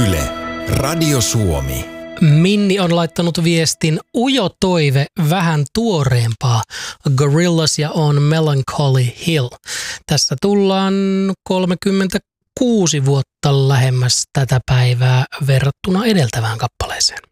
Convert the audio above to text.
Yle, Radio Suomi. Minni on laittanut viestin ujo toive vähän tuoreempaa. Gorillaz ja On Melancholy Hill. Tässä tullaan 36 vuotta lähemmäs tätä päivää verrattuna edeltävään kappaleeseen.